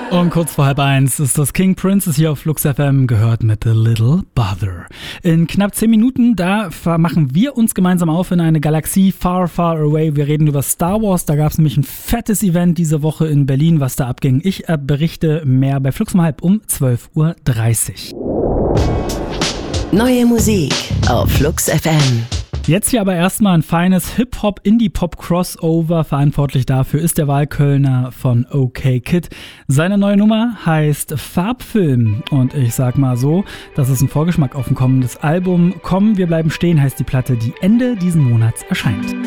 Und kurz vor 12:30 ist das King Princess hier auf Flux FM, gehört mit The Little Bother. In knapp 10 Minuten, da machen wir uns gemeinsam auf in eine Galaxie far, far away. Wir reden über Star Wars, da gab es nämlich ein fettes Event diese Woche in Berlin, was da abging. Ich berichte mehr bei Flux um 12:30 Uhr. Neue Musik auf Flux FM. Jetzt hier aber erstmal ein feines Hip-Hop-Indie-Pop-Crossover. Verantwortlich dafür ist der Wahlkölner von OK Kid. Seine neue Nummer heißt Farbfilm. Und ich sag mal so, das ist ein Vorgeschmack auf ein kommendes Album. Komm, wir bleiben stehen heißt die Platte, die Ende diesen Monats erscheint.